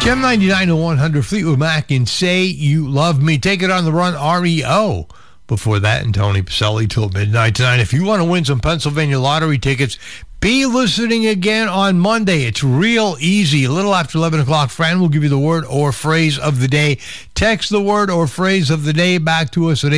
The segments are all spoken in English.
Gem 99 to 100, Fleetwood Mac and Say You Love Me. Take It on the Run, REO. Before that, and Tony Pacelli till midnight tonight. If you want to win some Pennsylvania lottery tickets, be listening again on Monday. It's real easy. A little after 11 o'clock, Fran will give you the word or phrase of the day. Text the word or phrase of the day back to us at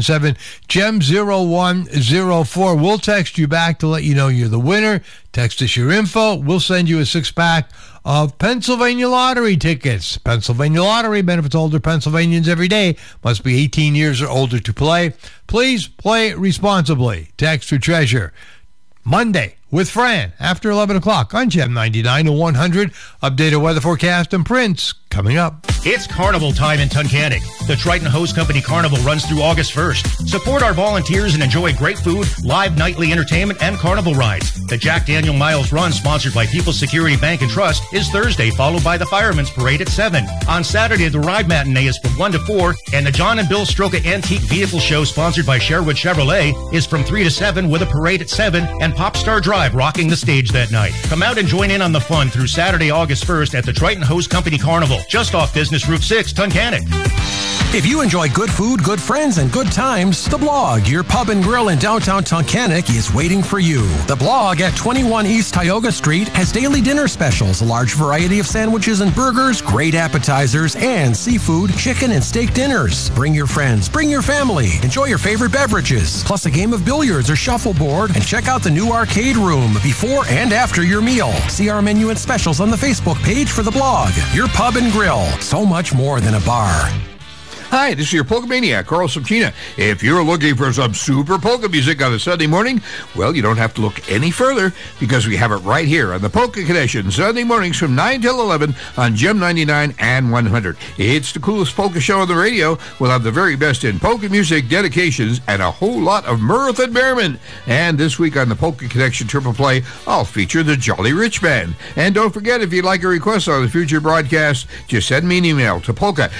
877-GEM-0104. We'll text you back to let you know you're the winner. Text us your info. We'll send you a six-pack of Pennsylvania lottery tickets. Pennsylvania Lottery benefits older Pennsylvanians every day. Must be 18 years or older to play. Please play responsibly. Text or treasure. Monday with Fran after 11 o'clock on Gem 99 to 100. Updated weather forecast and prints coming up. It's carnival time in Tunkhannock. The Triton Hose Company Carnival runs through August 1st. Support our volunteers and enjoy great food, live nightly entertainment, and carnival rides. The Jack Daniel Miles Run, sponsored by People's Security Bank and Trust, is Thursday, followed by the Fireman's Parade at 7. On Saturday, the Ride Matinee is from 1 to 4, and the John and Bill Stroka Antique Vehicle Show, sponsored by Sherwood Chevrolet, is from 3 to 7 with a parade at 7 and Popstar Drive rocking the stage that night. Come out and join in on the fun through Saturday, August 1st at the Triton Hose Company Carnival, just off Business Route 6, Tunkhannock. If you enjoy good food, good friends, and good times, The Blog, your pub and grill in downtown Tunkhannock, is waiting for you. The Blog at 21 East Tioga Street has daily dinner specials, a large variety of sandwiches and burgers, great appetizers, and seafood, chicken, and steak dinners. Bring your friends, bring your family, enjoy your favorite beverages, plus a game of billiards or shuffleboard, and check out the new arcade room before and after your meal. See our menu and specials on the Facebook page for The Blog, your pub and grill. So much more than a bar. Hi, this is your Polka Maniac, Carl Subchina. If you're looking for some super polka music on a Sunday morning, well, you don't have to look any further because we have it right here on the Polka Connection, Sunday mornings from 9 till 11 on Gem 99 and 100. It's the coolest polka show on the radio. We'll have the very best in polka music, dedications, and a whole lot of mirth and merriment. And this week on the Polka Connection Triple Play, I'll feature the Jolly Rich Band. And don't forget, if you'd like a request on the future broadcast, just send me an email to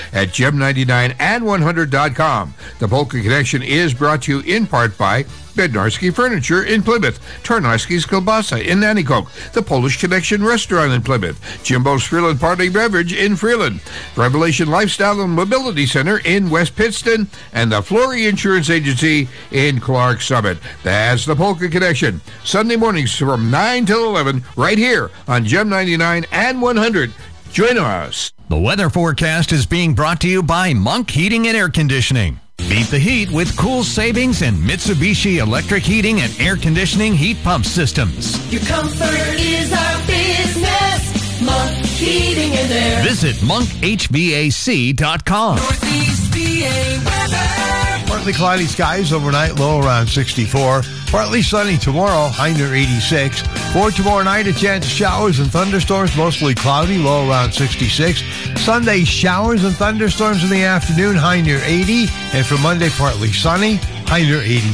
polka@gem99and100.com. The Polka Connection is brought to you in part by Bednarski Furniture in Plymouth, Tarnowski's Kielbasa in Nanticoke, the Polish Connection Restaurant in Plymouth, Jimbo's Freeland Party Beverage in Freeland, Revelation Lifestyle and Mobility Center in West Pittston, and the Flory Insurance Agency in Clark Summit. That's the Polka Connection, Sunday mornings from 9 till 11, right here on Gem 99 and 100. Join us. The weather forecast is being brought to you by Monk Heating and Air Conditioning. Beat the heat with cool savings and Mitsubishi electric heating and air conditioning heat pump systems. Your comfort is our business. Monk Heating and Air. Visit monkhvac.com. Northeast PA weather. Partly cloudy skies overnight, low around 64. Partly sunny tomorrow, high near 86. For tomorrow night, a chance of showers and thunderstorms, mostly cloudy, low around 66. Sunday, showers and thunderstorms in the afternoon, high near 80. And for Monday, partly sunny, high near 82.